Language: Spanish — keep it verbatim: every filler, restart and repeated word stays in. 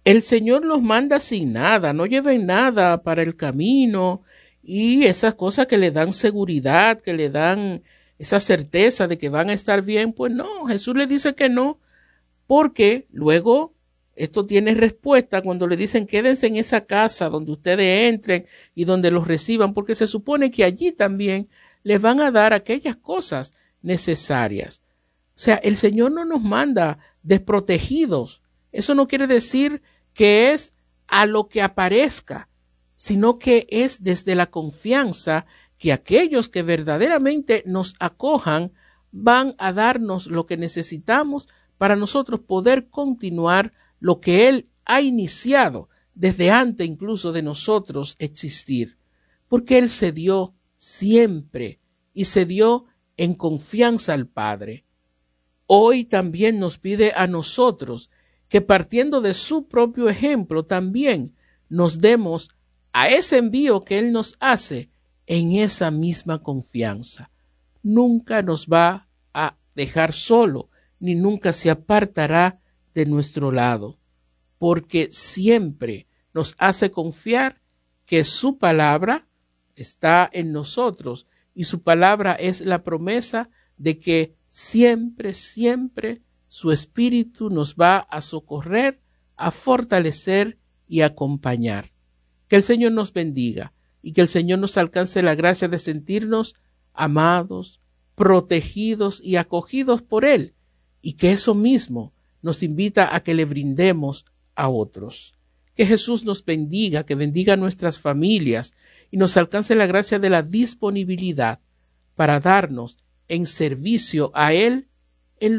el Señor los manda sin nada, no lleven nada para el camino y esas cosas que le dan seguridad, que le dan esa certeza de que van a estar bien. Pues no, Jesús le dice que no, porque luego esto tiene respuesta cuando le dicen quédense en esa casa donde ustedes entren y donde los reciban, porque se supone que allí también les van a dar aquellas cosas necesarias. O sea, el Señor no nos manda desprotegidos. Eso no quiere decir que es a lo que aparezca, sino que es desde la confianza que aquellos que verdaderamente nos acojan van a darnos lo que necesitamos para nosotros poder continuar lo que Él ha iniciado desde antes incluso de nosotros existir, porque Él se dio siempre y se dio en confianza al Padre. Hoy también nos pide a nosotros que partiendo de su propio ejemplo también nos demos a ese envío que Él nos hace en esa misma confianza. Nunca nos va a dejar solo, ni nunca se apartará de nuestro lado, porque siempre nos hace confiar que su palabra está en nosotros y su palabra es la promesa de que siempre, siempre su espíritu nos va a socorrer, a fortalecer y a acompañar. Que el Señor nos bendiga y que el Señor nos alcance la gracia de sentirnos amados, protegidos y acogidos por Él, y que eso mismo nos invita a que le brindemos a otros. Que Jesús nos bendiga, que bendiga a nuestras familias y nos alcance la gracia de la disponibilidad para darnos en servicio a Él